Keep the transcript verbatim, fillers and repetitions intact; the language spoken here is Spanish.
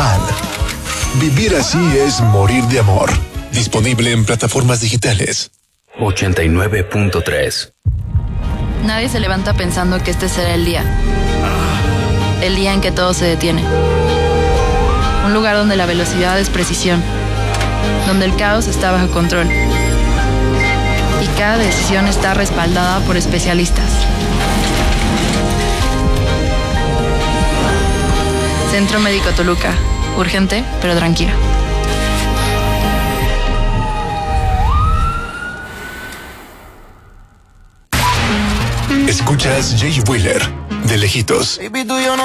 fan. Vivir así es morir de amor. Disponible en plataformas digitales. ochenta y nueve punto tres. Nadie se levanta pensando que este será el día. El día en que todo se detiene. Un lugar donde la velocidad es precisión. Donde el caos está bajo control. Y cada decisión está respaldada por especialistas. Centro Médico Toluca. Urgente, pero tranquilo. Escuchas Jay Wheeler, de lejitos. Baby, tú y yo no